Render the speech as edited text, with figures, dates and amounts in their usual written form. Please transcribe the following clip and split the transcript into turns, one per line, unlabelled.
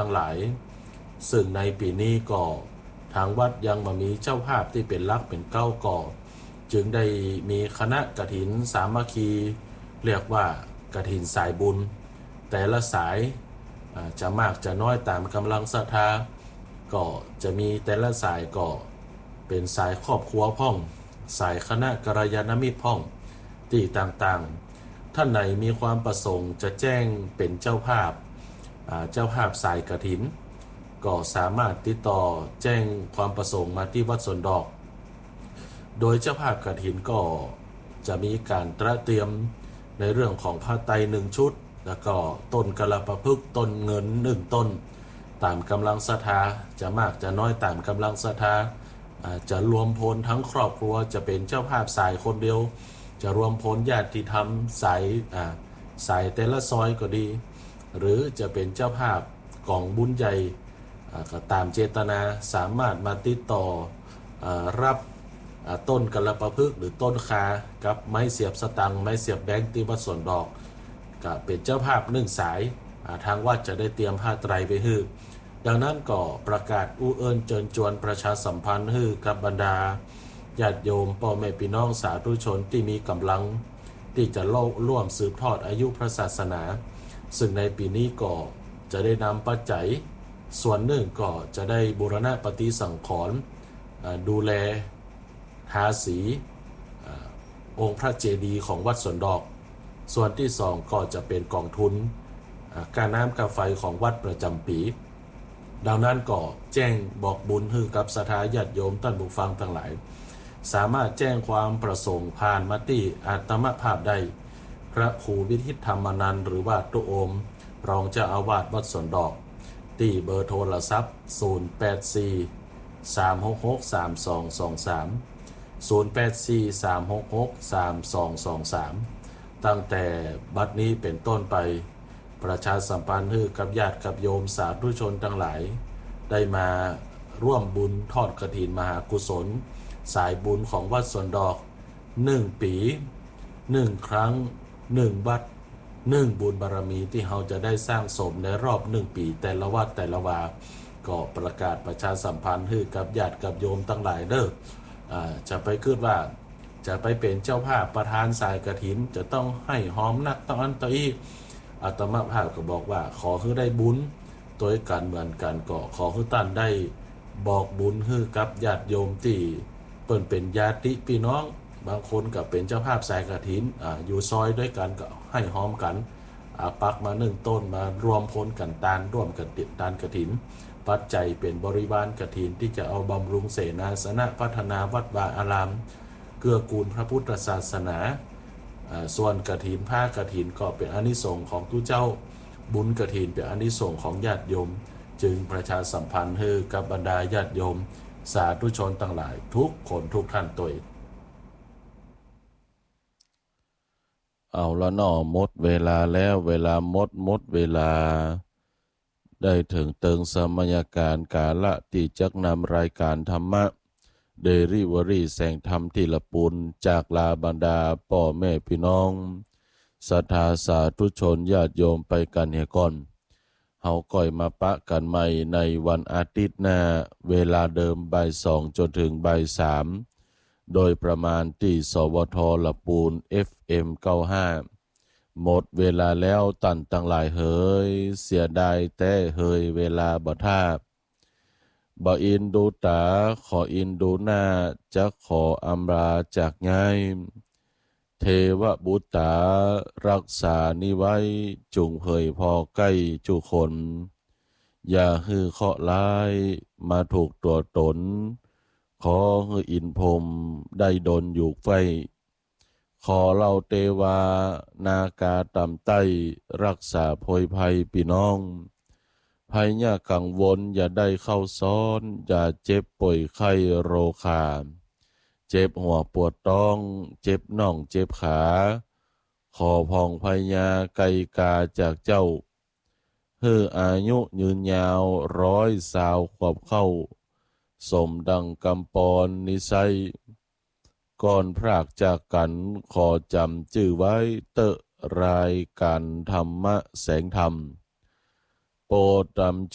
ทั้งหลายซึ่งในปีนี้ก็ทางวัดยังมามีเจ้าภาพที่เป็นหลักเป็นเก้าก่อจึงได้มีคณะกฐินสามัคคีเรียกว่ากฐินสายบุญแต่ละสายจะมากจะน้อยตามกำลังศรัทธาก็จะมีแต่ละสายก็เป็นสายครอบครัวพ่องสายคณะกัลยาณมิตรพ่องที่ต่างๆท่านไหนมีความประสงค์จะแจ้งเป็นเจ้าภาพสายกฐินก็สามารถติดต่อแจ้งความประสงค์มาที่วัดสวนดอกโดยเจ้าภาพกฐินก็จะมีการเตรียมในเรื่องของผ้าไตร1 ชุดแล้วก็ต้นกะละปะพึกษ์ต้นเงิน1 ต้นตามกำลังศรัทธาจะมากจะน้อยตามกำลังศรัทธาจะรวมพลทั้งครอบครัวจะเป็นเจ้าภาพสายคนเดียวจะรวมพลญาติธรรมสายแต่ละซอยก็ดีหรือจะเป็นเจ้าภาพกองบุญใหญ่ก็ตามเจตนาสามารถมาติดต่อรับต้นกะละปะพึกษ์หรือต้นคากับไม้เสียบสตังค์ไม้เสียบแบงค์ที่วัดสวนดอกก็เป็นเจ้าภาพ1 สายทางวัดจะได้เตรียมผ้าไตรไปให้ดังนั้นก็ประกาศอู้เอิญเชิญชวนประชาสัมพันธ์ให้กับบรรดาญาติโยมพ่อแม่พี่น้องสาธุชนที่มีกำลังที่จะร่วมสืบทอดอายุพระศาสนาซึ่งในปีนี้ก็จะได้นำปัจจัยส่วนหนึ่งก็จะได้บูรณะปฏิสังขรณ์ดูแลทาสีองค์พระเจดีย์ของวัดสวนดอกส่วนที่2ก็จะเป็นกองทุนการน้ำกาไฟของวัดประจำปีดังนั้นก็แจ้งบอกบุญให้กับศรัทธาญาติโยมท่านผู้ฟังทั้งหลายสามารถแจ้งความประสงค์ผ่านมาที่อาตมภาพได้พระครูวิทิตธรรมนันท์หรือว่าตุโอมรองเจ้าอาวาสวัดสวนดอกที่เบอร์โทรศัพท์084 366 3223 084 366 3223ตั้งแต่บัดนี้เป็นต้นไปประชาสัมพันธ์ให้กับญาติกับโยมสาธุชนทั้งหลายได้มาร่วมบุญทอดกฐินมหากุศลสายบุญของวัดสวนดอก1 ปี1 ครั้ง1 วัด1 บุญบารมีที่เราจะได้สร้างสมในรอบ1 ปีแต่ละวัดแต่ละวาก็ประกาศประชาสัมพันธ์ให้กับญาติกับโยมทั้งหลายเด้อจะไปคิดว่าจะไปเป็นเจ้าภาพประธานสายกฐินจะต้องให้หอมนักต้องอันต่ออีกอาตมาภาพก็บอกว่าขอให้ได้บุญตัวกันเหมือนกันก็ขอให้ท่านได้บอกบุญให้กับญาติโยมที่เปิ้นเป็นญาติพี่น้องบางคนก็เป็นเจ้าภาพสายกฐินอยู่ซอยด้วยกันก็ให้หอมกันปักมา1 ต้นมารวมพลกันตานร่วมกันติดตานกฐินปัจจัยเป็นบริวารกฐินที่จะเอาบำรุงเสนาสนะพัฒนาวัดวาอารามเกื้อกูลพระพุทธศาสนาส่วนกฐินผ้ากฐินก็เป็นอานิสงส์ของทุเจ้าบุญกฐินเป็นอานิสงส์ของญาติโยมจึงประชาสัมพันธ์ให้กับบรรดาญาติโยมสาธุชนทั้งหลายทุกคนทุกท่านตัวเอาละหนอหมดเวลาแล้วเวลาหมดเวลาได้ถึงเติงสมัยการกาละที่จักนำรายการธรรมะเดริเวอรี่แสงธรรมที่ละปุนจากลาบรรดาพ่อแม่พี่น้องศรัทธาสาธุชนญาติโยมไปกันเฮก่อนเฮาก่อยมาปะกันใหม่ในวันอาทิตย์หน้าเวลาเดิมบ่าย 2จนถึงบ่าย 3โดยประมาณที่สวทละปูน FM 95หมดเวลาแล้วตันตั้งหลายเฮยเสียดายแต่เฮยเวลาบ่ทาบบ่อินดูตาขออินดูหน้าจะขออำลาจากง่ายเทวบุตตารักษานิไว้จุงเผยพอใกล้จุคนอย่าฮือเคาะร้ายมาถูกตัวตนขอฮืออินพรหมได้ดลอยู่ไฟขอเราเตวานากาต่ำใต้รักษาโพยภัยพี่น้องภัยอย่ากังวลอย่าได้เข้าซ้อนอย่าเจ็บป่วยไข้โรคาเจ็บหัวปวดท้องเจ็บน่องเจ็บขาขอพองภัยยาไกกาจากเจ้าฮืออายุยืนยาว120 ขวบเข้าสมดังกำปอนนิสัยก่อนพรากจากกันขอจำชื่อไว้เตอะรายการธรรมะแสงธรรมโปรดจำ